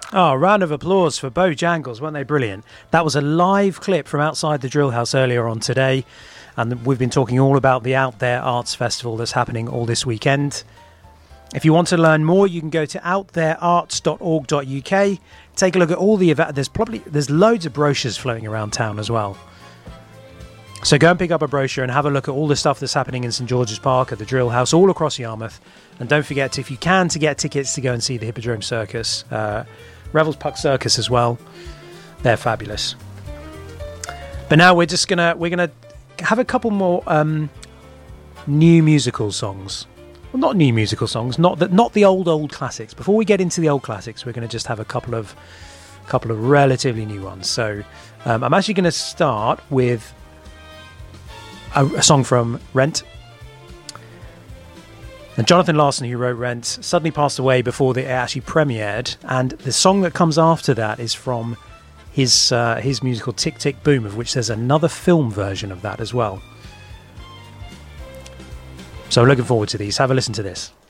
Oh, round of applause for Bojangles. Weren't they brilliant? That was a live clip from outside the Drill House earlier on today. And we've been talking all about the Out There Arts Festival that's happening all this weekend. If you want to learn more, you can go to outtherearts.org.uk. Take a look at all the events. There's loads of brochures floating around town as well. So go and pick up a brochure and have a look at all the stuff that's happening in St George's Park, at the Drill House, all across Yarmouth. And don't forget, if you can, to get tickets to go and see the Hippodrome Circus, Revels Puck Circus as well. They're fabulous. But now we're gonna have a couple more new musical songs. Well, not new musical songs, not the old classics. Before we get into the old classics, we're going to just have a couple of relatively new ones. So I'm actually going to start with a song from Rent. And Jonathan Larson, who wrote Rent, suddenly passed away before it actually premiered. And the song that comes after that is from his musical Tick Tick Boom, of which there's another film version of that as well. So looking forward to these. Have a listen to this.